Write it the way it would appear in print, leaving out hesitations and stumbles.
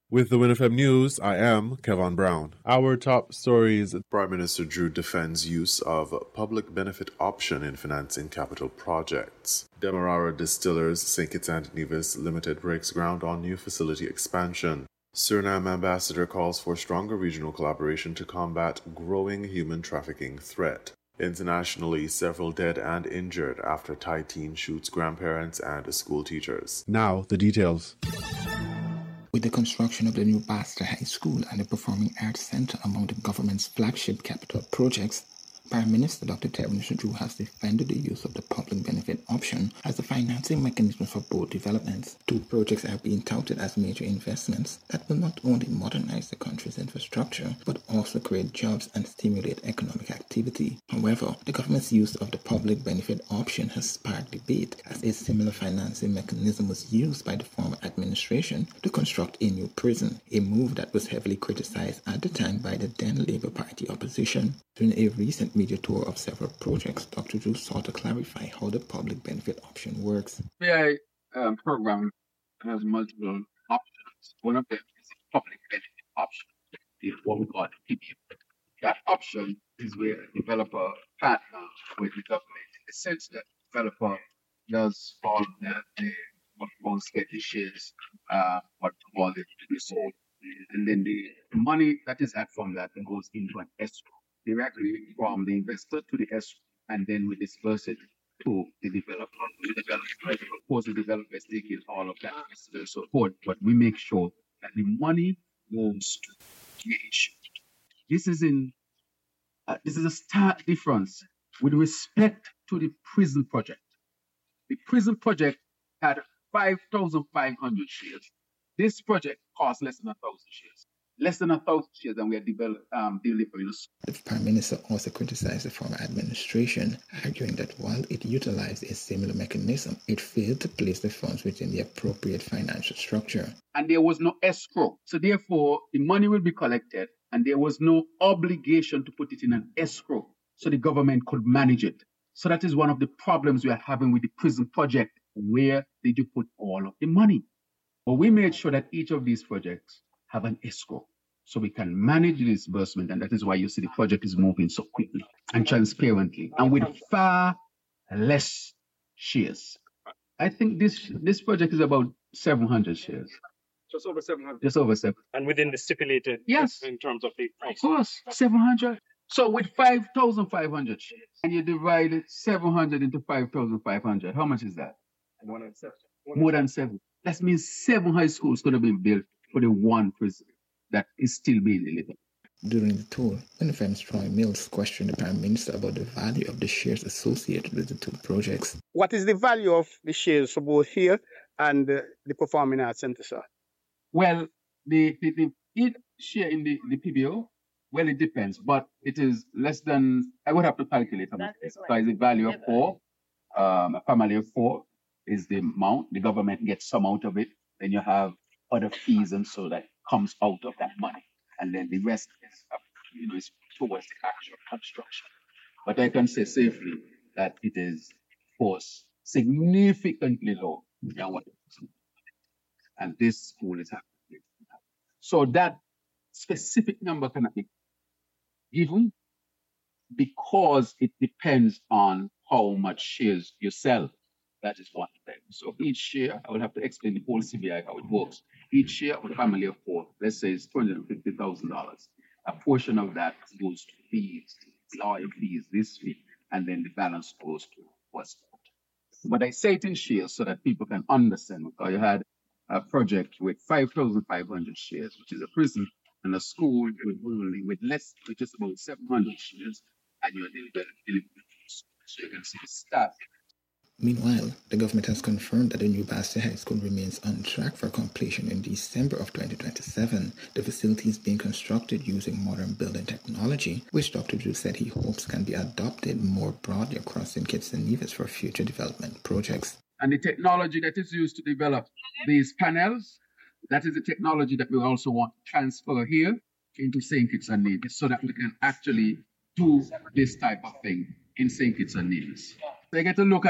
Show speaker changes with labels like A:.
A: With the WinFM News, I am Kevin Brown. Our top stories: Prime Minister Drew defends use of public benefit option in financing capital projects. Demerara Distillers St. Kitts and Nevis Limited breaks ground on new facility expansion. Suriname ambassador calls for stronger regional collaboration to combat growing human trafficking threat. Internationally, several dead and injured after Thai teen shoots grandparents and school teachers. Now, the details.
B: With the construction of the new Basta High School and the Performing Arts Center among the government's flagship capital projects, Prime Minister Dr. Terence Drew has defended the use of the public benefit option as a financing mechanism for both developments. Two projects are being touted as major investments that will not only modernize the country's infrastructure, but also create jobs and stimulate economic activity. However, the government's use of the public benefit option has sparked debate, as a similar financing mechanism was used by the former administration to construct a new prison, a move that was heavily criticized at the time by the then Labour Party opposition. During a recent media tour of several projects, Dr. Drew sought to clarify how the public benefit option works.
C: The PI program has multiple options. One of them is a public benefit option, what we call the PBO. That option is where a developer partners with the government in the sense that the developer does all that what most get the shares, what we call it, to be sold. And then the money that is had from that goes into an escrow, directly from the investor to the escrow, and then we disperse it to the developer. Of course, the developer is taking all of that support, but we make sure that the money goes to the issue. This is a stark difference with respect to the prison project. The prison project had 5,500 shares. This project cost less than 1,000 shares. Less than 1,000 shares, and we are delivering.
B: The Prime Minister also criticized the former administration, arguing that while it utilized a similar mechanism, it failed to place the funds within the appropriate financial structure.
C: And there was no escrow. So therefore, the money will be collected, and there was no obligation to put it in an escrow so the government could manage it. So that is one of the problems we are having with the prison project. Where did you put all of the money? Well, we made sure that each of these projects have an escrow so we can manage the disbursement, and that is why you see the project is moving so quickly and transparently and with far less shares. I think this project is about 700 shares.
D: Just over 700.
C: Just over 700.
D: And within the stipulated,
C: yes,
D: in terms of the price.
C: Of course, 700. So with 5,500 shares, and you divide 700 into 5,500, how much is that? More than 7. That means 7 high schools could have been built for the one prison that is still being delivered.
B: During the tour, WinFM's Troy Mills questioned the Prime Minister about the value of the shares associated with the two projects.
E: What is the value of the shares for both here and the Performing Arts Center, sir?
C: Well, each share in the PBO, well, it depends, but it is less than, I would have to calculate how much. So it's a value of 4, a family of 4 is the amount. The government gets some out of it. Then you have other fees and so that comes out of that money. And then the rest is towards the actual construction. But I can say safely that it is, of course, significantly low than what it was. And this school is happening. So that specific number cannot be given because it depends on how much shares you sell. That is one thing. So each share, I will have to explain the whole CBI how it works. Each share of a family of 4, let's say it's $250,000. A portion of that goes to fees, lawyer fees, this fee, and then the balance goes to what's left. But I say it in shares so that people can understand, because you had a project with 5,500 shares, which is a prison, and a school with just about 700 shares, and you're delivering. So you can see the staff.
B: Meanwhile, the government has confirmed that the new Basta High School remains on track for completion in December of 2027. The facility is being constructed using modern building technology, which Dr. Drew said he hopes can be adopted more broadly across St. Kitts and Nevis for future development projects.
C: And the technology that is used to develop these panels, that is the technology that we also want to transfer here into St. Kitts and Nevis so that we can actually do this type of thing in St. Kitts and Nevis. They get to look at